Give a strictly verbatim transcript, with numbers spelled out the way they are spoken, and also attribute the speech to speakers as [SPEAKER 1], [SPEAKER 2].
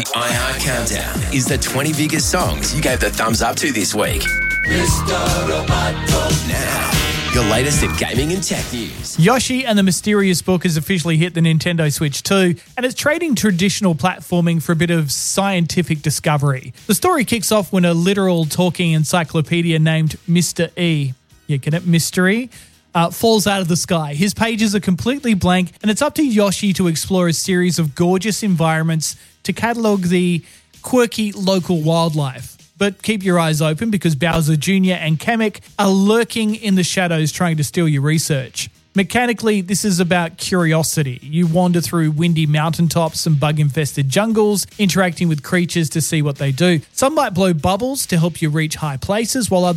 [SPEAKER 1] I R Countdown is the twenty biggest songs you gave the thumbs up to this week. Mister Roboto. Now, your latest in gaming and tech news.
[SPEAKER 2] Yoshi and the Mysterious Book has officially hit the Nintendo Switch two, and it's trading traditional platforming for a bit of scientific discovery. The story kicks off when a literal talking encyclopedia named Mister E, you get it, Mystery, uh, falls out of the sky. His pages are completely blank, and it's up to Yoshi to explore a series of gorgeous environments to catalogue the quirky local wildlife. But keep your eyes open because Bowser Junior and Kamek are lurking in the shadows trying to steal your research. Mechanically, this is about curiosity. You wander through windy mountaintops and bug-infested jungles, interacting with creatures to see what they do. Some might blow bubbles to help you reach high places, while others